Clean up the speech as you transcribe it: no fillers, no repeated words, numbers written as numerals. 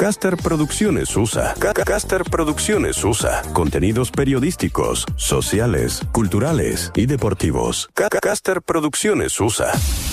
Caster Producciones USA. Caster Producciones USA. Contenidos periodísticos, sociales, culturales y deportivos. Caster Producciones USA.